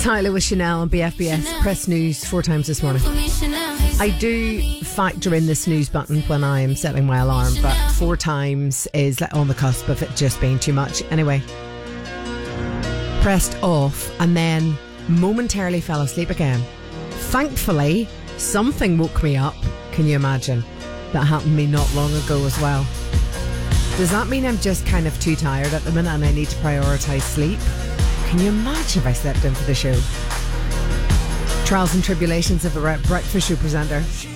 Tyler with Chanel on BFBS. Press snooze 4 times this morning. I do factor in the snooze button when I am setting my alarm, but 4 times is like on the cusp of it just being too much. Anyway, pressed off and then momentarily fell asleep again. Thankfully, something woke me up. Can you imagine? That happened to me not long ago as well. Does that mean I'm just kind of too tired at the minute and I need to prioritise sleep? Can you imagine if I slept in for the show? Trials and tribulations of a breakfast show presenter.